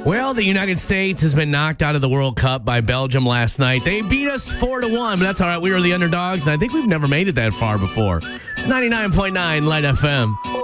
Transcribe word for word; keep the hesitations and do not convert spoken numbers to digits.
Well, the United States has been knocked out of the World Cup by Belgium last night. They beat us four to one, but that's all right. We were the underdogs, and I think we've never made it that far before. It's ninety-nine point nine Light F M.